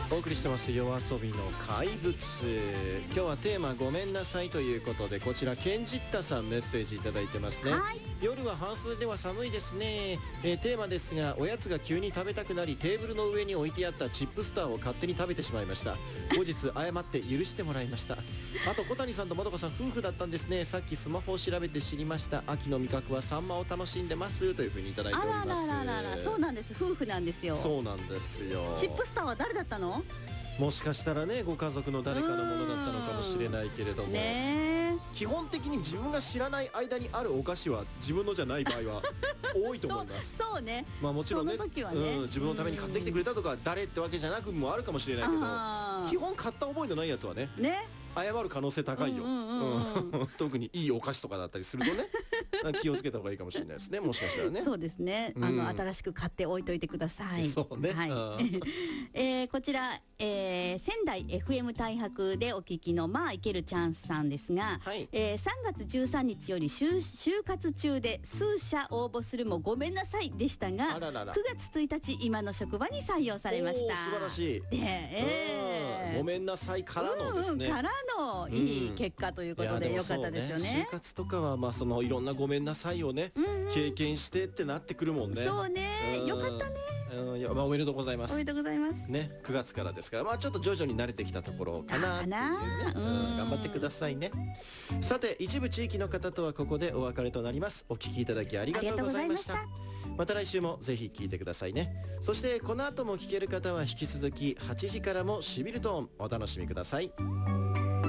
お送りしてます夜遊びの怪物。今日はテーマごめんなさいということで、こちらケンジッタさんメッセージいただいてますね。夜は半袖では寒いですね。テーマですが、おやつが急に食べたくなりテーブルの上に置いてあったチップスターを勝手に食べてしまいました。後日謝って許してもらいました。あと小谷さんとまどかさん夫婦だったんですね。さっきスマホを調べて知りました。秋の味覚はサンマを楽しんでますというふうにいただいております。 あらららら、そうなんです。夫婦なんですよ。 そうなんですよ。 チップスターは誰だったの？ もしかしたらね、ご家族の誰かのものだったのかもしれないけれども、基本的に自分が知らない間にあるお菓子は自分のじゃない場合は多いと思います。 そうね。 まあもちろんね、 自分のために買ってきてくれたとか誰ってわけじゃなくもあるかもしれないけど、基本買った覚えのないやつはね謝る可能性高いよ。特にいいお菓子とかだったりするとね気をつけた方がいいかもしれないですね。もしかしたらね。 そうですね。新しく買って置いといてください。 そうね。 こちら、仙台 FM 大白でお聞きのまあいけるチャンスさんですが、3月13日より就活中で数社応募するもごめんなさいでしたが、9月1日今の職場に採用されました。 素晴らしい。ごめんなさいからのですね。 からのいい結果ということでよかったですよね。 就活とかはまあそのいろんなごめんなさいをね経験してってなってくるもんね。 そうね。よかったね。 おめでとうございます。 おめでとうございます。 ね、9月からですから、まあちょっと徐々に慣れてきたところかなっていうね。頑張ってくださいね。さて、一部地域の方とはここでお別れとなります。お聞きいただきありがとうございました。また来週もぜひ聞いてくださいね。そしてこの後も聞ける方は引き続き8時からもしびるトーンお楽しみください。